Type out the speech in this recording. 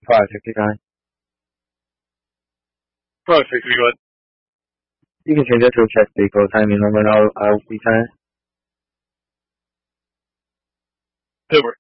5:59. 5:60, go ahead. You can change that to a check vehicle timing number and I'll be time. Over.